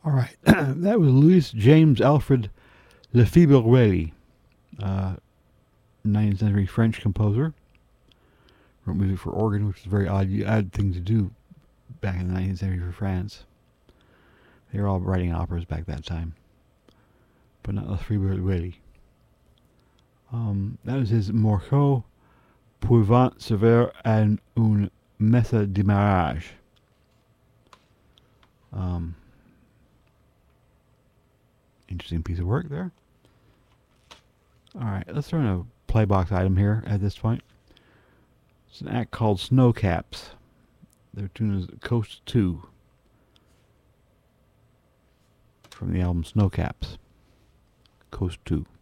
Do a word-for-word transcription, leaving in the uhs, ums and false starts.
All right, that was Louis James Alfred Lefebvre Reyli, uh, nineteenth century French composer. Wrote music for organ, which is a very odd, odd thing to do back in the nineteenth century for France. They were all writing operas back that time, but not Lefebvre Reyli. Um, that was his Morceau pour vingt sévère and une messe de mariage. Um, interesting piece of work there. Alright, let's throw in a playbox item here at this point. It's an act called Snowcaps. Their tune is Coast two from the album Snowcaps. Coast two.